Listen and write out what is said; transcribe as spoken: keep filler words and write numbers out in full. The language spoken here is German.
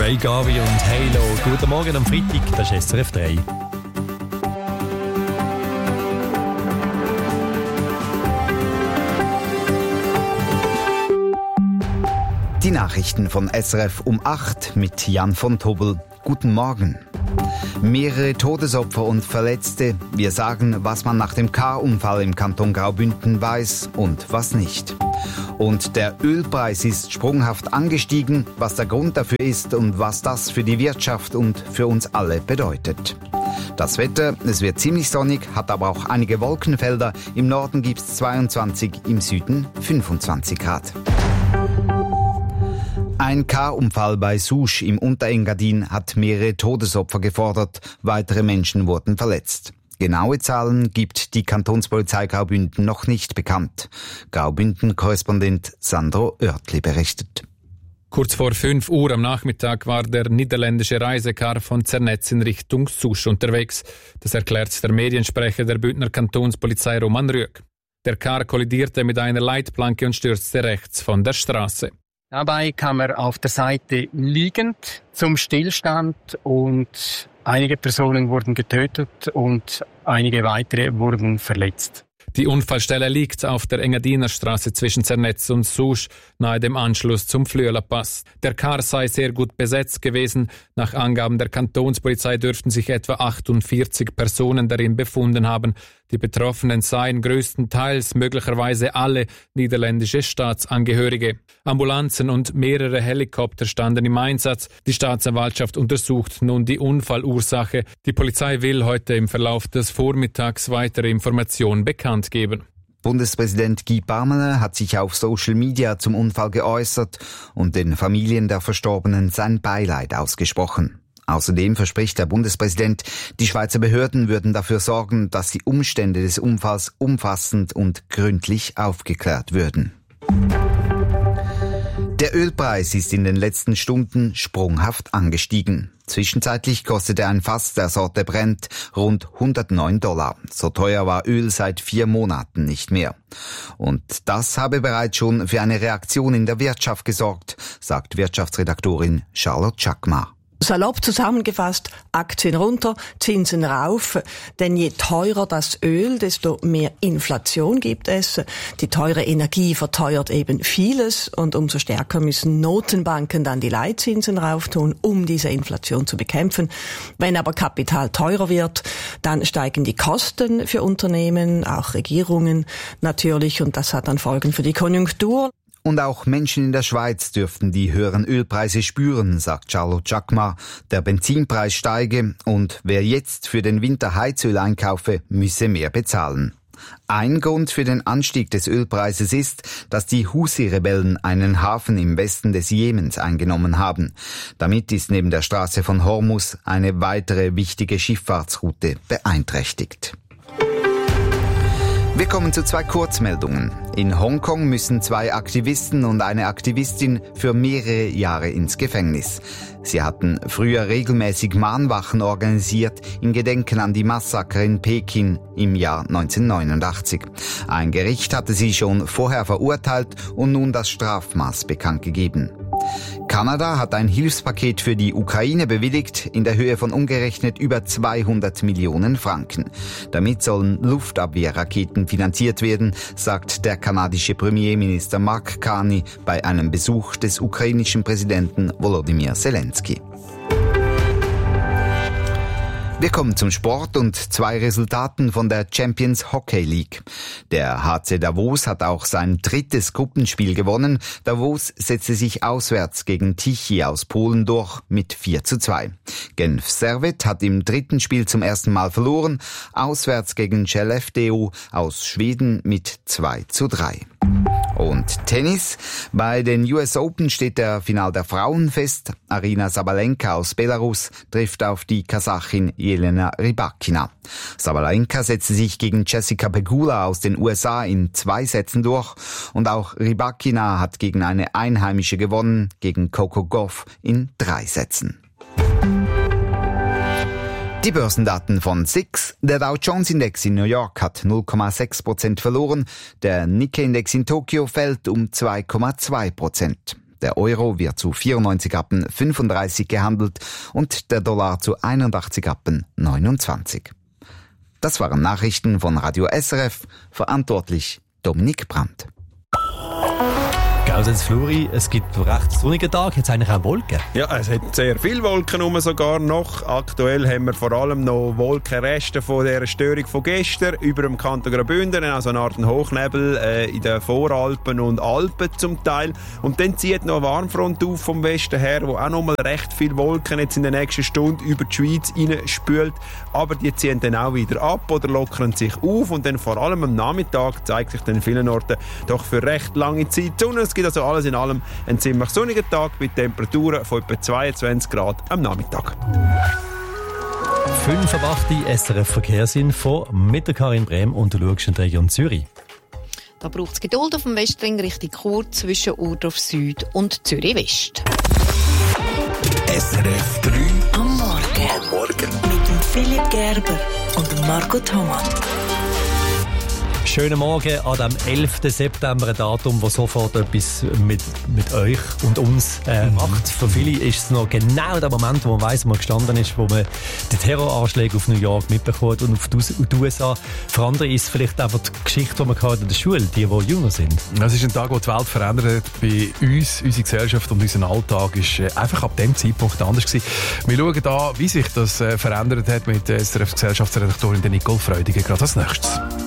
Joy Gavi und Halo. Guten Morgen am Freitag, das ist S R F drei. Die Nachrichten von S R F um acht mit Jan von Tobel. Guten Morgen. Mehrere Todesopfer und Verletzte. Wir sagen, was man nach dem Car-Unfall im Kanton Graubünden weiß und was nicht. Und der Ölpreis ist sprunghaft angestiegen. Was der Grund dafür ist und was das für die Wirtschaft und für uns alle bedeutet. Das Wetter, es wird ziemlich sonnig, hat aber auch einige Wolkenfelder. Im Norden gibt es zweiundzwanzig, im Süden fünfundzwanzig Grad. Ein Car-Unfall bei Susch im Unterengadin hat mehrere Todesopfer gefordert. Weitere Menschen wurden verletzt. Genaue Zahlen gibt die Kantonspolizei Graubünden noch nicht bekannt. Graubünden-Korrespondent Sandro Oertli berichtet. Kurz vor fünf Uhr am Nachmittag war der niederländische Reisecar von Zernetz in Richtung Susch unterwegs. Das erklärt der Mediensprecher der Bündner Kantonspolizei Roman Rüegg. Der Car kollidierte mit einer Leitplanke und stürzte rechts von der Straße. Dabei kam er auf der Seite liegend zum Stillstand und einige Personen wurden getötet und einige weitere wurden verletzt. Die Unfallstelle liegt auf der Engadiner Straße zwischen Zernetz und Susch, nahe dem Anschluss zum Flüeler Pass. Der Car sei sehr gut besetzt gewesen. Nach Angaben der Kantonspolizei dürften sich etwa achtundvierzig Personen darin befunden haben. Die Betroffenen seien größtenteils möglicherweise alle niederländische Staatsangehörige. Ambulanzen und mehrere Helikopter standen im Einsatz. Die Staatsanwaltschaft untersucht nun die Unfallursache. Die Polizei will heute im Verlauf des Vormittags weitere Informationen bekannt geben. Bundespräsident Guy Parmelin hat sich auf Social Media zum Unfall geäußert und den Familien der Verstorbenen sein Beileid ausgesprochen. Außerdem verspricht der Bundespräsident, die Schweizer Behörden würden dafür sorgen, dass die Umstände des Unfalls umfassend und gründlich aufgeklärt würden. Der Ölpreis ist in den letzten Stunden sprunghaft angestiegen. Zwischenzeitlich kostete ein Fass der Sorte Brent rund hundertneun Dollar. So teuer war Öl seit vier Monaten nicht mehr. Und das habe bereits schon für eine Reaktion in der Wirtschaft gesorgt, sagt Wirtschaftsredaktorin Charlotte Chakma. Salopp zusammengefasst, Aktien runter, Zinsen rauf, denn je teurer das Öl, desto mehr Inflation gibt es. Die teure Energie verteuert eben vieles und umso stärker müssen Notenbanken dann die Leitzinsen rauftun, um diese Inflation zu bekämpfen. Wenn aber Kapital teurer wird, dann steigen die Kosten für Unternehmen, auch Regierungen natürlich, und das hat dann Folgen für die Konjunktur. Und auch Menschen in der Schweiz dürften die höheren Ölpreise spüren, sagt Charlotte Chakma. Der Benzinpreis steige und wer jetzt für den Winter Heizöl einkaufe, müsse mehr bezahlen. Ein Grund für den Anstieg des Ölpreises ist, dass die Husi-Rebellen einen Hafen im Westen des Jemens eingenommen haben. Damit ist neben der Straße von Hormuz eine weitere wichtige Schifffahrtsroute beeinträchtigt. Wir kommen zu zwei Kurzmeldungen. In Hongkong müssen zwei Aktivisten und eine Aktivistin für mehrere Jahre ins Gefängnis. Sie hatten früher regelmäßig Mahnwachen organisiert in Gedenken an die Massaker in Peking im Jahr neunzehnhundertneunundachtzig. Ein Gericht hatte sie schon vorher verurteilt und nun das Strafmaß bekannt gegeben. Kanada hat ein Hilfspaket für die Ukraine bewilligt in der Höhe von umgerechnet über zweihundert Millionen Franken. Damit sollen Luftabwehrraketen finanziert werden, sagt der kanadische Premierminister Mark Carney bei einem Besuch des ukrainischen Präsidenten Volodymyr Zelensky. Wir kommen zum Sport und zwei Resultaten von der Champions Hockey League. Der H C Davos hat auch sein drittes Gruppenspiel gewonnen. Davos setzte sich auswärts gegen Tichy aus Polen durch mit vier zu zwei. Genf Servette hat im dritten Spiel zum ersten Mal verloren, auswärts gegen Skellefteå aus Schweden mit zwei zu drei. Und Tennis. Bei den U S Open steht der Final der Frauen fest. Aryna Sabalenka aus Belarus trifft auf die Kasachin Jelena Rybakina. Sabalenka setzte sich gegen Jessica Pegula aus den U S A in zwei Sätzen durch. Und auch Rybakina hat gegen eine Einheimische gewonnen, gegen Coco Gauff in drei Sätzen. Die Börsendaten von S I X. Der Dow Jones Index in New York hat null Komma sechs Prozent verloren. Der Nikkei Index in Tokio fällt um zwei Komma zwei Prozent. Der Euro wird zu vierundneunzig Rappen fünfunddreißig gehandelt und der Dollar zu einundachtzig Rappen neunundzwanzig. Das waren Nachrichten von Radio S R F, verantwortlich Dominik Brandt. Gausens Fluri, es gibt einen recht sonnigen Tag, jetzt eigentlich auch Wolken. Ja, es hat sehr viele Wolken rum, sogar noch. Aktuell haben wir vor allem noch Wolkenreste von dieser Störung von gestern über dem Kanton Graubünden, also eine Art Hochnebel äh, in den Voralpen und Alpen zum Teil. Und dann zieht noch eine Warmfront auf vom Westen her, wo auch noch mal recht viele Wolken jetzt in der nächsten Stunde über die Schweiz hineinspült. Aber die ziehen dann auch wieder ab oder lockern sich auf und dann vor allem am Nachmittag zeigt sich dann in vielen Orten doch für recht lange Zeit die Sonne. Es gibt also alles in allem einen ziemlich sonnigen Tag mit Temperaturen von etwa zweiundzwanzig Grad am Nachmittag. fünf ab acht S R F Verkehrsinfo mit der Karin Brehm und du schaust in die Region Zürich. Da braucht es Geduld auf dem Westring Richtung Chur zwischen Urdorf Süd und Zürich West. S R F drei am Morgen. Am Morgen. Mit dem Philipp Gerber und Marco Thomas. Schönen Morgen an dem elften September, ein Datum, das sofort etwas mit, mit euch und uns äh, mhm. macht. Für viele ist es noch genau der Moment, wo man weiss, wo man gestanden ist, wo man die Terroranschläge auf New York mitbekommt und auf die U S A. Für andere ist es vielleicht einfach die Geschichte, die man in der Schule, die, die jünger sind. Es ist ein Tag, der die Welt verändert. Bei uns, unsere Gesellschaft und unser Alltag ist einfach ab dem Zeitpunkt anders gewesen. Wir schauen an, wie sich das verändert hat mit der S R F-Gesellschaftsredaktorin Nicole Freudiger. Gerade als nächstes.